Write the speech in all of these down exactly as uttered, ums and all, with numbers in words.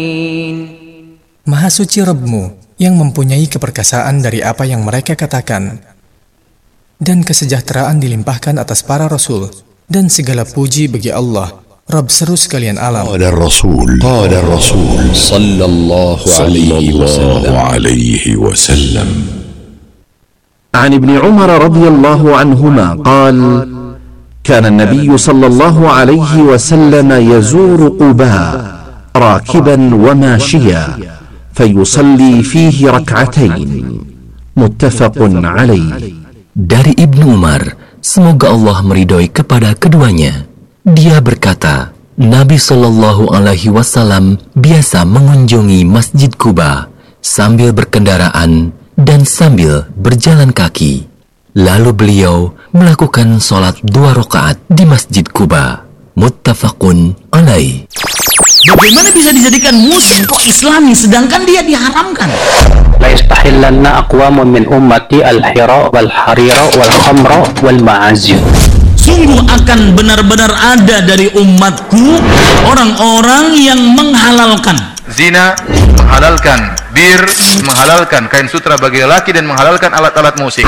Maha suci Rabb-Mu yang mempunyai keperkasaan dari apa yang mereka katakan, dan kesejahteraan dilimpahkan atas para rasul, dan segala puji bagi Allah, Rabb seru sekalian alam. Qala Rasul, Qala Rasul sallallahu alaihi wasallam. عن ابن عمر رضي الله عنهما قال: كان النبي صلى الله عليه وسلم يزور قباء راكبا وماشيا فيصلي فيه ركعتين متفق عليه. Dari Ibnu Umar, semoga Allah meridhoi kepada keduanya, dia berkata, Nabi Shallallahu Alaihi Wasallam biasa mengunjungi Masjid Quba sambil berkendaraan dan sambil berjalan kaki. Lalu beliau melakukan sholat dua rakaat di Masjid Quba. Muttafaqun alaih. Bagaimana bisa dijadikan musik kok Islami sedangkan dia diharamkan? La yastahillanna aqwamun min ummati al-hira wal harira wal khamra wal ma'azif. Sungguh akan benar-benar ada dari umatku orang-orang yang menghalalkan zina, menghalalkan bir, menghalalkan kain sutra bagi lelaki, dan menghalalkan alat-alat musik.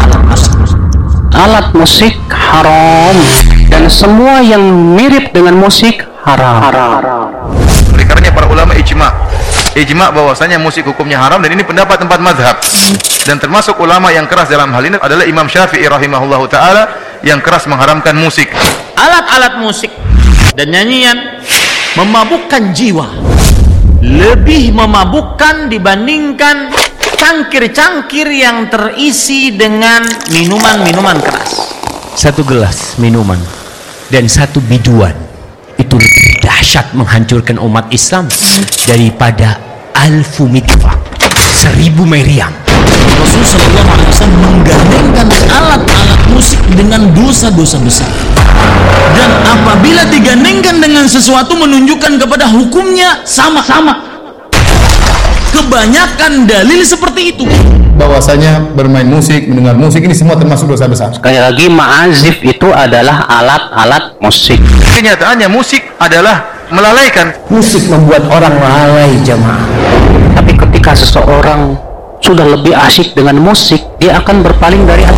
Alat musik haram, dan semua yang mirip dengan musik haram. Oleh karenanya para ulama ijma, ijma bahwasanya musik hukumnya haram, dan ini pendapat empat mazhab. Dan termasuk ulama yang keras dalam hal ini adalah Imam Syafi'i rahimahullahu taala yang keras mengharamkan musik. Alat-alat musik dan nyanyian memabukkan jiwa, lebih memabukkan dibandingkan cangkir-cangkir yang terisi dengan minuman-minuman keras. Satu gelas minuman dan satu biduan itu lebih dahsyat menghancurkan umat Islam daripada alfu mitfah, seribu meriam. Rasul Shallallahu Alaihi Wasallam menggandengkan alat-alat musik dengan dosa-dosa besar, dan apabila digandengkan dengan sesuatu menunjukkan kepada hukumnya sama-sama. Kebanyakan dalil seperti itu. Bahwasanya bermain musik, mendengar musik ini semua termasuk dosa besar. Sekali lagi, ma'azif itu adalah alat-alat musik. Kenyataannya musik adalah melalaikan. Musik membuat orang lalai, jemaah. Tapi ketika seseorang sudah lebih asyik dengan musik, dia akan berpaling dari